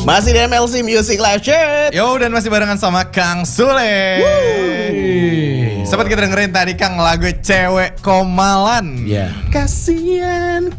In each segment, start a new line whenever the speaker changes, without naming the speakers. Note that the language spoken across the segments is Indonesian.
Masih di MLC Music Live Chat.
Yo, dan masih barengan sama Kang Sule. Sempat kita dengerin tadi Kang lagu Cewek Komalan.
Ya.
Kasian.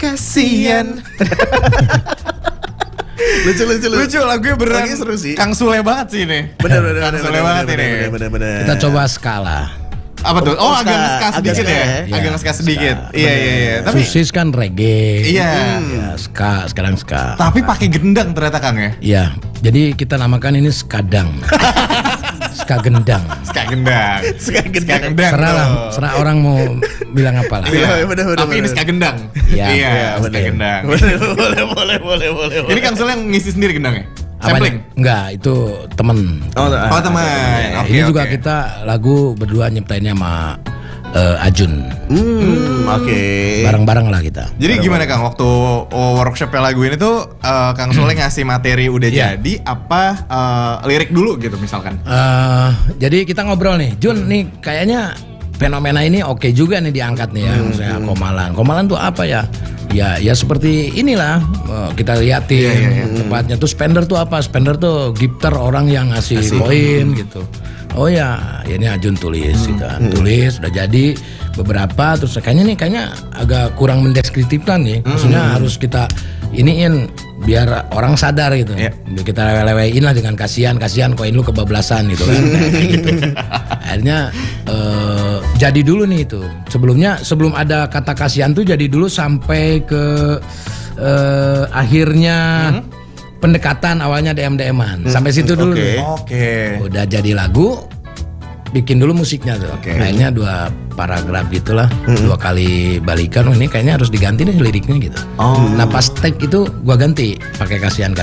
Lucu
Lagunya beneran
Lagunya seru sih.
Kang Sule banget sih ini.
Bener.
Kang Sule banget ini.
Bener.
Kita coba skala.
Apa tuh? Oh, agak nge-ska sedikit
agak
ya?
ska,
Agak nge-ska sedikit. Iya. Tapi
Susis kan reggae.
iya.
Ya, ska, sekarang ska.
Tapi pakai gendang ternyata Kang ya.
Iya, jadi kita namakan ini skadang. Ska gendang.
Ska gendang.
Serah orang mau bilang apa lah.
Iya, bener.
Tapi ini ska gendang.
Iya,
ska gendang.
Boleh.
Ini Kang Sule yang ngisi sendiri gendangnya? Sampling?
Enggak, itu temen.
Oh teman.
Ini juga kita lagu berdua nyiptainnya sama Ajun.
Oke.
Bareng-bareng lah kita.
Jadi gimana Kang waktu workshopnya lagu ini tuh Kang Sule ngasih materi udah jadi apa lirik dulu gitu misalkan?
Jadi kita ngobrol nih, Jun nih kayaknya fenomena ini oke juga nih diangkat nih ya, misalnya Komalan. Komalan tuh apa ya? Ya seperti inilah kita liatin tempatnya tuh. Spender tuh apa? Spender tuh gitar orang yang ngasih poin gitu. Oh ya ini Ajun tulis gitu kan. Tulis udah jadi beberapa, terus kayaknya agak kurang mendeskriptifkan nih. Maksudnya harus kita iniin biar orang sadar gitu. Kita lewe-lewein lah dengan kasihan koin lu kebablasan gitu kan. Gitu. Akhirnya jadi dulu nih itu. Sebelum ada kata kasihan tuh jadi dulu sampai ke akhirnya pendekatan awalnya DM-an. Sampai situ dulu.
Oke.
Udah jadi lagu, bikin dulu musiknya tuh. Kayaknya 2 paragraf gitulah, 2 kali balikan. Oh, ini kayaknya harus diganti deh liriknya gitu. Nah pas take itu gua ganti pakai kasihan.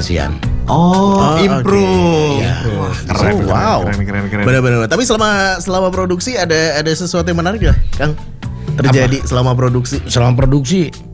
Improve.
Ya.
Wah, keren.
Bener. Tapi selama produksi ada sesuatu yang menarik gak, Kang? Terjadi selama produksi?
Selama produksi